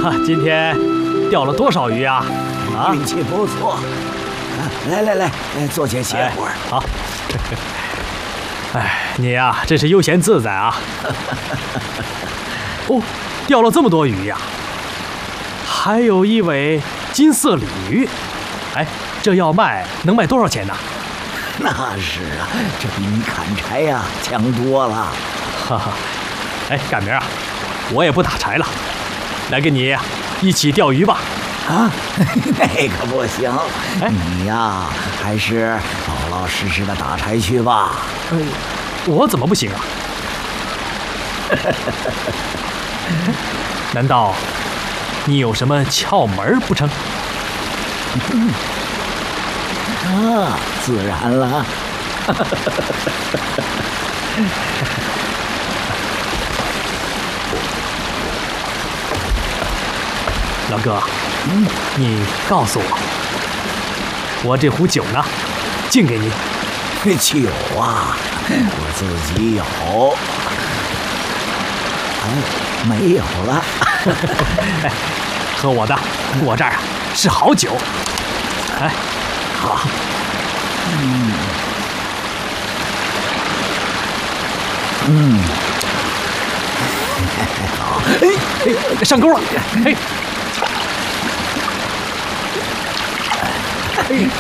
今天钓了多少鱼啊？ 运气不错。来，坐下歇会儿。 好。哎，你呀，真是悠闲自在啊。哦，钓了这么多鱼呀，还有一尾金色鲤鱼。哎，这要卖能卖多少钱呢？ 那是啊，这比你砍柴呀强多了。 哈哈，哎，赶明儿啊，我也不打柴了，来跟你一起钓鱼吧。 啊，那可不行。你呀，还是老老实实的打柴去吧。 我怎么不行啊？难道你有什么窍门不成？ 啊，自然了。 老哥，你告诉我这壶酒呢？敬给你。 酒啊，我自己有。没有了。 哎，喝我的，我这儿是好酒。哎， 好。好。 哎，上钩了。哎。